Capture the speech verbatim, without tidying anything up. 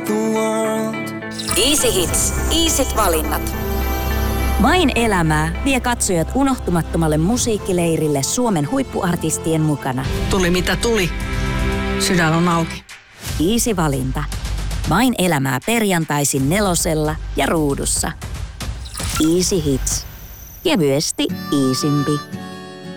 the world. Easy Hits. Easyt valinnat. Vain elämää vie katsojat unohtumattomalle musiikkileirille Suomen huippuartistien mukana. Tuli mitä tuli. Sydän on auki. Easy valinta. Vain elämää perjantaisin nelosella ja ruudussa. Easy Hits. Kevyesti easympi.